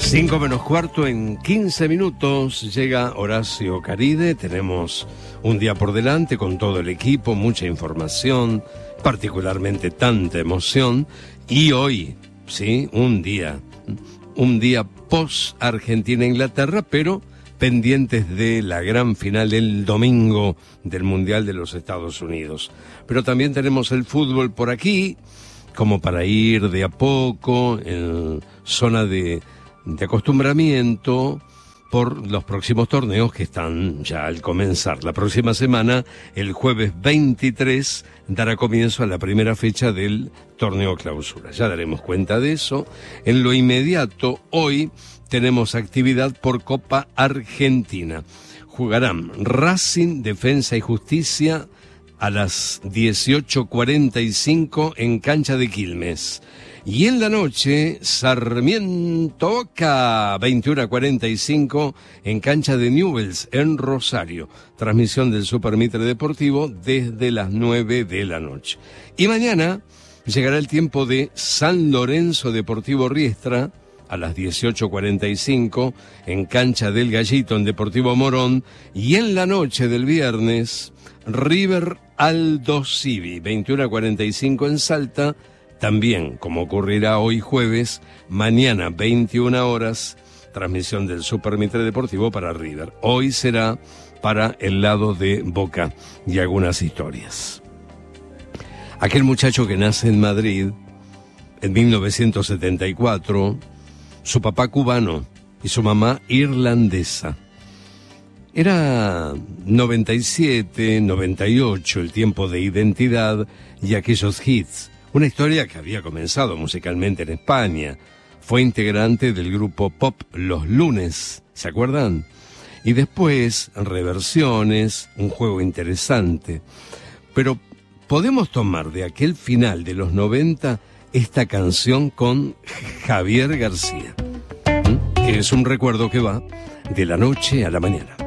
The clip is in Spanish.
5 menos cuarto, en 15 minutos llega Horacio Caride. Tenemos un día por delante con todo el equipo, mucha información, particularmente tanta emoción. Y hoy, sí, un día post Argentina-Inglaterra, pero pendientes de la gran final el domingo del Mundial de los Estados Unidos. Pero también tenemos el fútbol por aquí, como para ir de a poco en zona de acostumbramiento por los próximos torneos que están ya al comenzar. La próxima semana, el jueves 23, dará comienzo a la primera fecha del torneo clausura. Ya daremos cuenta de eso. En lo inmediato, hoy tenemos actividad por Copa Argentina. Jugarán Racing, Defensa y Justicia a las 18:45 en cancha de Quilmes. Y en la noche, Sarmiento Boca, 21:45 en cancha de Newell's en Rosario. Transmisión del Super Mitre Deportivo desde las 9 de la noche. Y mañana llegará el tiempo de San Lorenzo Deportivo Riestra a las 18:45 en cancha del Gallito en Deportivo Morón. Y en la noche del viernes, River Aldo Civi, 21:45 en Salta. También, como ocurrirá hoy jueves, mañana 21 horas, transmisión del Super Mitre Deportivo para River. Hoy será para el lado de Boca y algunas historias. Aquel muchacho que nace en Madrid en 1974, su papá cubano y su mamá irlandesa. Era 97, 98 el tiempo de Identidad y aquellos hits. Una historia que había comenzado musicalmente en España. Fue integrante del grupo pop Los Lunes, ¿se acuerdan? Y después, reversiones, un juego interesante. Pero podemos tomar de aquel final de los 90 esta canción con Javier García, que es un recuerdo que va de la noche a la mañana.